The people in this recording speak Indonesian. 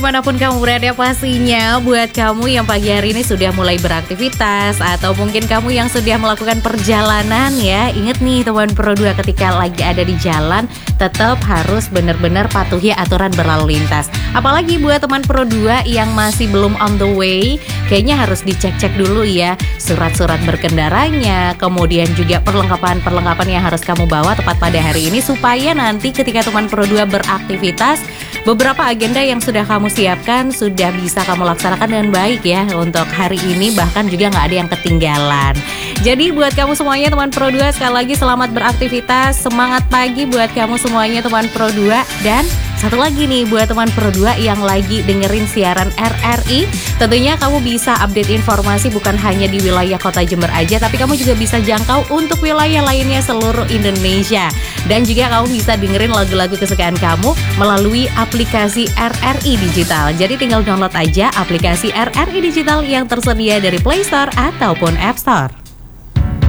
Dimanapun kamu berada pastinya buat kamu yang pagi hari ini sudah mulai beraktivitas atau mungkin kamu yang sudah melakukan perjalanan ya. Ingat nih teman Pro 2, ketika lagi ada di jalan tetap harus benar-benar patuhi aturan berlalu lintas. Apalagi buat teman Pro 2 yang masih belum on the way, kayaknya harus dicek-cek dulu ya surat-surat berkendaranya, kemudian juga perlengkapan-perlengkapan yang harus kamu bawa tepat pada hari ini supaya nanti ketika teman Pro 2 beraktivitas, beberapa agenda yang sudah kamu siapkan sudah bisa kamu laksanakan dengan baik ya untuk hari ini, bahkan juga nggak ada yang ketinggalan. Jadi buat kamu semuanya teman Pro 2, sekali lagi selamat beraktivitas, semangat pagi buat kamu semuanya teman Pro 2. Dan satu lagi nih buat teman Pro 2 yang lagi dengerin siaran RRI, tentunya kamu bisa update informasi bukan hanya di wilayah kota Jember aja, tapi kamu juga bisa jangkau untuk wilayah lainnya seluruh Indonesia. Dan juga kamu bisa dengerin lagu-lagu kesukaan kamu melalui aplikasi RRI Digital. Jadi tinggal download aja aplikasi RRI Digital yang tersedia dari Play Store ataupun App Store.